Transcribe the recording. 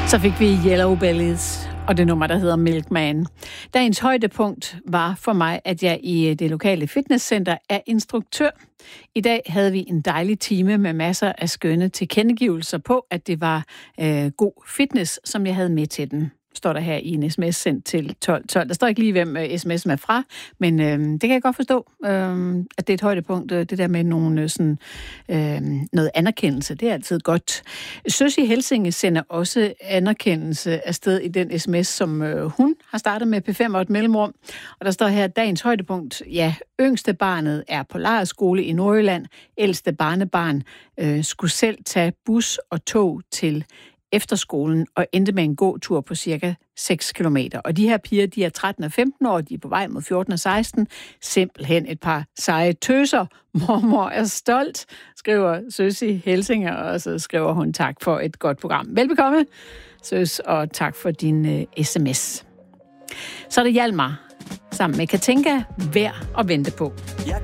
Så fik vi Yellow Bellies og det nummer, der hedder Milkman. Dagens højdepunkt var for mig, at jeg i det lokale fitnesscenter er instruktør. I dag havde vi en dejlig time med masser af skønne tilkendegivelser på, at det var god fitness, som jeg havde med til den. Står der her i en sms sendt til 1212. Der står ikke lige, hvem sms'en er fra, men det kan jeg godt forstå, at det er et højdepunkt. Det der med nogle, noget anerkendelse, det er altid godt. Søs i Helsinge sender også anerkendelse afsted i den sms, som hun har startet med P5 og et mellemrum. Og der står her, dagens højdepunkt, ja, yngste barnet er på lejrskole i Nordjylland. Ældste barnebarn skulle selv tage bus og tog til efterskolen og endte med en gåtur på cirka 6 kilometer. Og de her piger, de er 13 og 15 år, de er på vej mod 14 og 16. Simpelthen et par seje tøser. Mormor er stolt, skriver Søs i Helsinger, og så skriver hun tak for et godt program. Velbekomme, Søs, og tak for din sms. Så er det Hjalmar sammen med Katinka, værd at vente på.